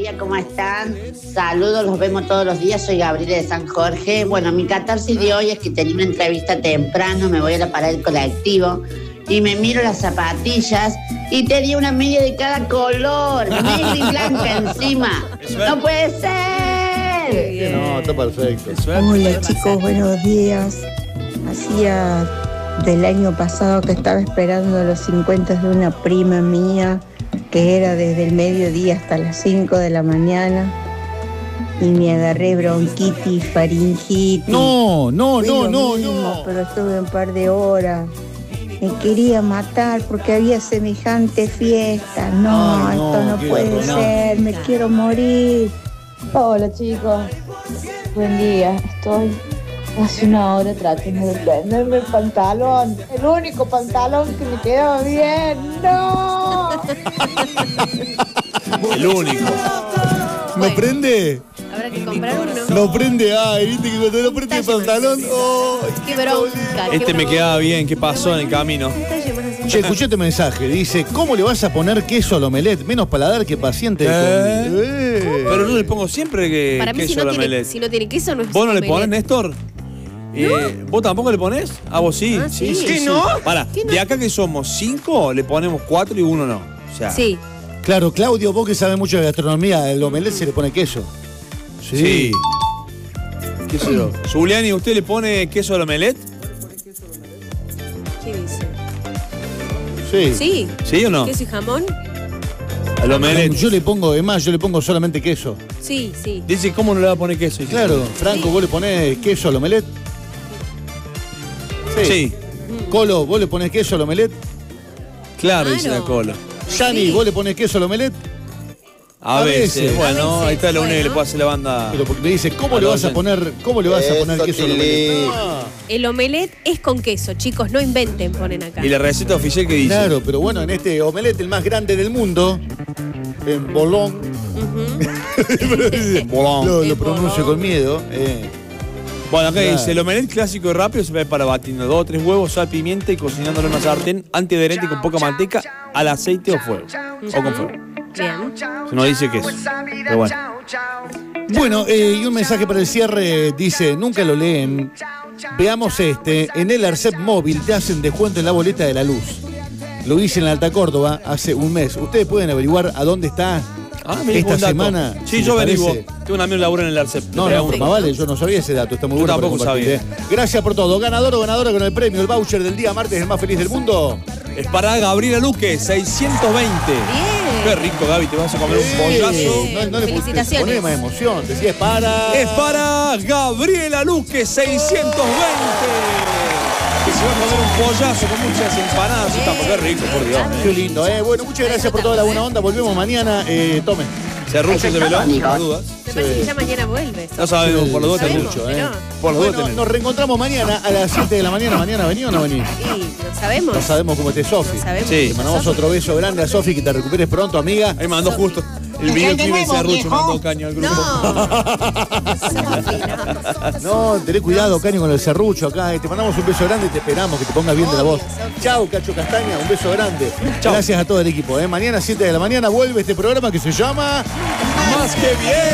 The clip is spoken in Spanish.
día, ¿cómo están? Saludos, los vemos todos los días. Soy Gabriela de San Jorge. Bueno, mi catarsis de hoy es que tenía una entrevista temprano, me voy a la parada del colectivo y me miro las zapatillas y tenía una media de cada color, negra y blanca encima. ¡No puede ser! No, está perfecto. Hola chicos, buenos días. Hacía del año pasado que estaba esperando los 50 de una prima mía, que era desde el mediodía hasta las 5 de la mañana, y me agarré bronquitis, faringitis. No. Pero estuve un par de horas. Me quería matar porque había semejante fiesta. No, esto no puede ser, me quiero morir. Hola chicos, buen día. Estoy hace una hora tratando de prenderme el pantalón, el único pantalón que me quedaba bien. ¡No! El único. ¿No prende? Habrá que comprar uno. No prende, viste que cuando no prende el pantalón. Qué bronca. Me quedaba bien, ¿qué pasó en el camino? Che, escuché este mensaje, dice, ¿cómo le vas a poner queso al omelette? Menos paladar que paciente. Pero no le pongo siempre Para mí, queso al omelette. si no tiene queso, no es ¿Vos no le omelette. ponés, Néstor? ¿Vos tampoco le ponés? Vos sí. Ah, sí. ¿Qué no? Pará, de acá que somos 5, le ponemos 4 y 1 no. O sea, Sí. Claro, Claudio, vos que sabés mucho de gastronomía, el omelette se le pone queso. Sí. ¿Qué sé yo? Zuliani, ¿usted le pone queso al omelette? ¿Qué dice? Sí. Sí. ¿Sí o no? ¿Queso y jamón? Al omelette. Yo le pongo solamente queso. Sí. Dice, ¿cómo no le va a poner queso? Claro, Franco, ¿vos le ponés queso al omelette? Sí. Colo, ¿vos le ponés queso al omelette? Claro, dice la cola. Yani, ¿vos le ponés queso al omelette? A veces. Bueno, ahí está la única que le puede hacer la banda. Pero porque me dice, ¿cómo le vas a poner queso al omelette? El omelette es con queso, chicos, no inventen, ponen acá. ¿Y la receta oficial que dice? Claro, pero bueno, en este omelette, el más grande del mundo, en Bolón, lo pronuncio con miedo. Bueno, acá Claro. dice, el omelette clásico y rápido se ve para batiendo 2 o 3 huevos, sal, pimienta y cocinándolo en una sartén antiadherente con poca manteca al aceite o fuego. O con fuego. Bien. Se nos dice queso. Pero bueno. Bueno, y un mensaje para el cierre, dice, nunca lo leen. Veamos en el Arcep móvil te hacen descuento en la boleta de la luz. Lo hice en la Alta Córdoba hace un mes. Ustedes pueden averiguar a dónde está esta semana. Sí, si yo les averiguo. parece. Tengo un amigo que labura en el Arcep. No, más vale, yo no sabía ese dato, está muy Yo bueno. para tampoco compartir, sabía. Gracias por todo. Ganador o ganadora con el premio, el voucher del día martes, el más feliz del mundo. Es para Gabriela Luque, 620. Bien. Qué rico, Gaby, te vas a comer un pollazo. No le Felicitaciones. ponés más emoción, decía, es para... Es para Gabriela Luque, 620. Que se va a comer un pollazo con muchas empanadas. Qué rico, por Dios. Qué lindo, Bueno, muchas gracias por toda la buena onda. Volvemos mañana. Tome. Serrucho se veló, por dudas. Me parece que ya mañana vuelve. No sabemos, por los dos Sabemos, tenemos. pero- Por los dos Bueno, tenemos. nos reencontramos mañana a las 7 de la mañana. ¿Mañana venís o no venís? Sí, lo sabemos. No sabemos cómo esté Sofi. No sabemos. Sí. Te mandamos otro beso grande a Sofi, que te recuperes pronto, amiga. Ahí mandó justo el videoclip de Serrucho, mandó caño al grupo. No. No, tené cuidado, Caño, con el serrucho acá. Te mandamos un beso grande y te esperamos que te pongas bien de la voz. Chau, Cacho Castaña, un beso grande. Chau. Gracias a todo el equipo. Mañana 7 de la mañana vuelve este programa que se llama... Más que bien.